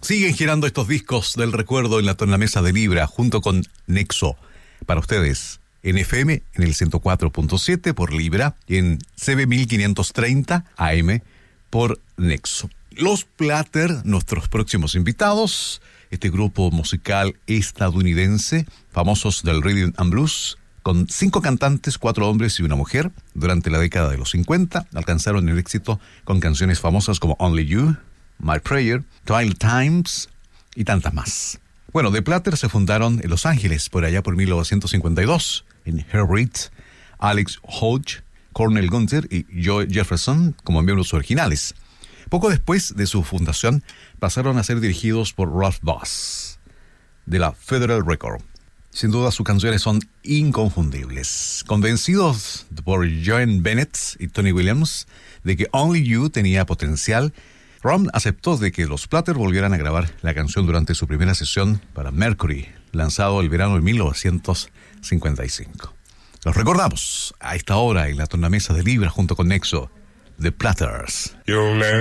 Siguen girando estos discos del recuerdo en la tornamesa de Libra junto con Nexo. Para ustedes, en FM, en el 104.7 por Libra y en CB 1530 AM por Nexo. Los Platter, nuestros próximos invitados, este grupo musical estadounidense, famosos del Rhythm and Blues, con 5 cantantes, 4 hombres y una mujer, durante la década de los 50, alcanzaron el éxito con canciones famosas como Only You, My Prayer, Twilight Times y tantas más. Bueno, The Platter se fundaron en Los Ángeles, por allá por 1952, en Herbert, Alex Hodge, Cornell Gunther y Joe Jefferson como miembros originales. Poco después de su fundación, pasaron a ser dirigidos por Ralph Bass, de la Federal Record. Sin duda, sus canciones son inconfundibles. Convencidos por Joan Bennett y Tony Williams de que Only You tenía potencial, Ron aceptó de que los Platter volvieran a grabar la canción durante su primera sesión para Mercury, lanzado el verano de 1955. Los recordamos a esta hora en la tornamesa de Libra junto con Nexo, The Platters.